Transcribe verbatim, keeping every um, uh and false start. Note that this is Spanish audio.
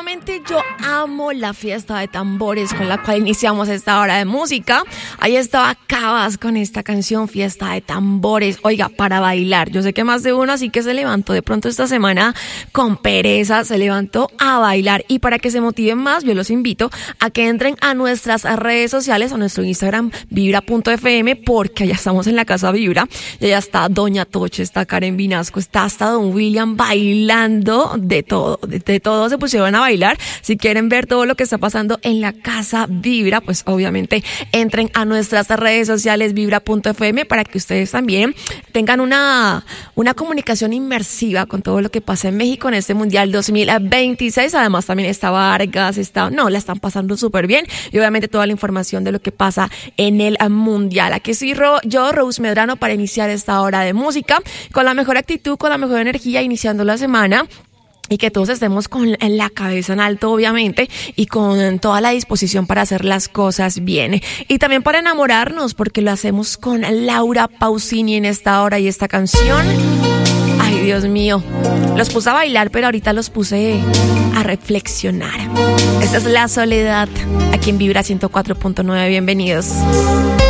Definitivamente yo amo la fiesta de tambores con la cual iniciamos esta hora de música. Ahí estaba Cabas con esta canción, Fiesta de Tambores. Oiga, para bailar. Yo sé que más de uno así que se levantó de pronto esta semana con pereza, se levantó a bailar. Y para que se motiven más, yo los invito a que entren a nuestras redes sociales, a nuestro Instagram, vibra punto efe eme, porque allá estamos en la casa Vibra. Y allá está Doña Toche, está Karen Vinasco, está hasta Don William bailando de todo, de, de todo se pusieron a bailar. Si quieren ver todo lo que está pasando en la casa Vibra, pues obviamente entren a nuestras redes sociales vibra punto efe eme para que ustedes también tengan una, una comunicación inmersiva con todo lo que pasa en México en este Mundial dos mil veintiséis. Además también está Vargas, está, no, la están pasando súper bien y obviamente toda la información de lo que pasa en el Mundial. Aquí estoy yo, Rose Medrano, para iniciar esta hora de música con la mejor actitud, con la mejor energía, iniciando la semana. Y que todos estemos con la cabeza en alto, obviamente, y con toda la disposición para hacer las cosas bien. Y también para enamorarnos, porque lo hacemos con Laura Pausini en esta hora y esta canción. Ay, Dios mío. Los puse a bailar, pero ahorita los puse a reflexionar. Esta es La Soledad, aquí en Vibra ciento cuatro punto nueve. Bienvenidos.